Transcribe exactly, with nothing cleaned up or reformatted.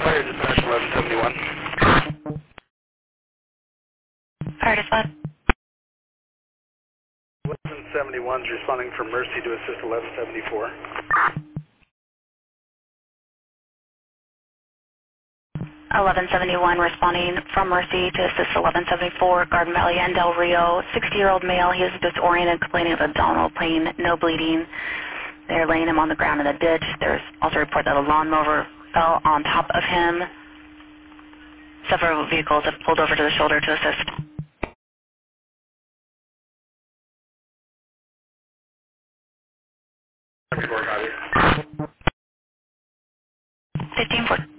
Fire dispatch eleven seventy-one. Fire dispatch. eleven seventy-one is responding from Mercy to assist eleven seventy-four. eleven seventy-one responding from Mercy to assist eleven seventy-four, Garden Valley and Del Rio. sixty-year-old male, he is disoriented, complaining of abdominal pain, no bleeding. They're laying him on the ground in a ditch. There's also a report that a lawnmower fell on top of him. Several vehicles have pulled over to the shoulder to assist. fifteen four.